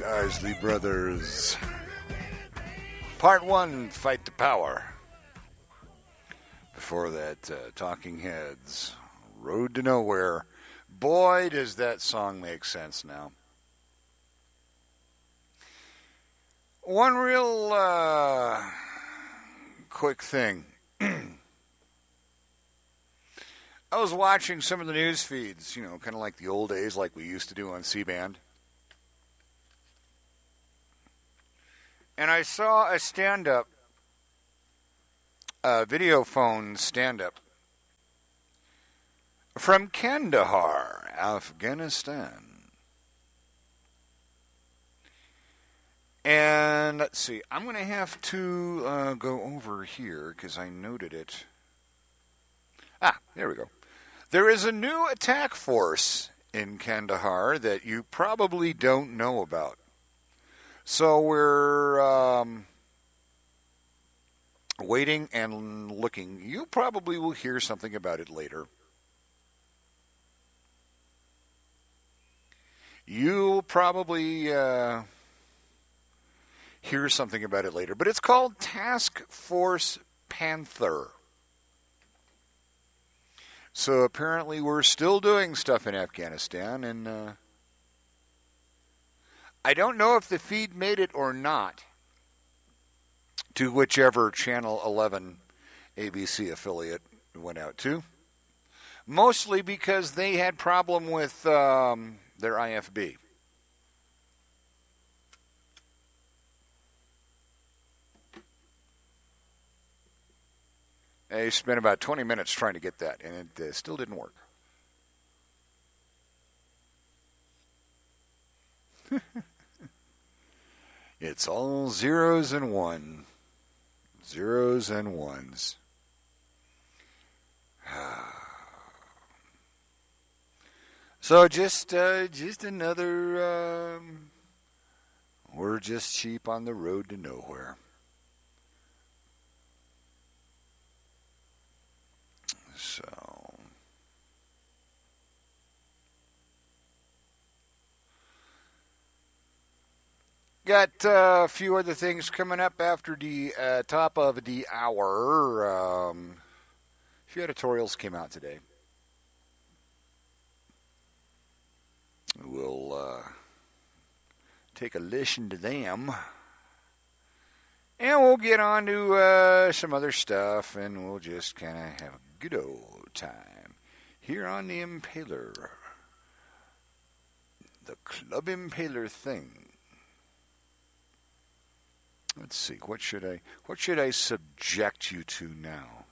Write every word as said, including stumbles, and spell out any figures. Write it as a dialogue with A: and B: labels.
A: Isley Brothers. Part one, Fight the Power. Before that, uh, Talking Heads, Road to Nowhere. Boy, does that song make sense now. One real uh, quick thing. I was watching some of the news feeds, you know, kind of like the old days, like we used to do on C-band. And I saw a stand-up, a video phone stand-up from Kandahar, Afghanistan. And let's see, I'm going to have to uh, go over here because I noted it. Ah, there we go. There is a new attack force in Kandahar that you probably don't know about. So we're um, waiting and looking. You probably will hear something about it later. You'll probably uh, hear something about it later. But it's called Task Force Panther. So apparently we're still doing stuff in Afghanistan, and uh, I don't know if the feed made it or not to whichever Channel eleven A B C affiliate went out to. Mostly because they had problem with um, their I F B. They spent about twenty minutes trying to get that, and it uh, still didn't work. It's all zeros and one. Zeros and ones. So just uh, just another, um, we're just sheep on the road to nowhere. So, got uh, a few other things coming up after the uh, top of the hour. Um, a few editorials came out today. We'll uh, take a listen to them. And we'll get on to uh, some other stuff, and we'll just kind of have a good old time here on the Impaler. The Club Impaler thing. Let's see, what should I what should I subject you to now?